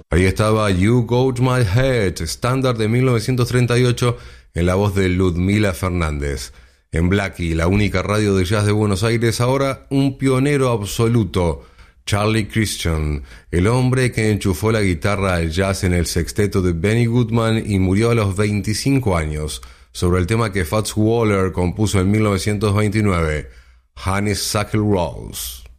Ahí estaba You Got My Head, estándar de 1938, en la voz de Ludmila Fernández. En Blackie, la única radio de jazz de Buenos Aires, ahora un pionero absoluto, Charlie Christian, el hombre que enchufó la guitarra al jazz en el sexteto de Benny Goodman y murió a los 25 años, sobre el tema que Fats Waller compuso en 1929, Honeysuckle Rose.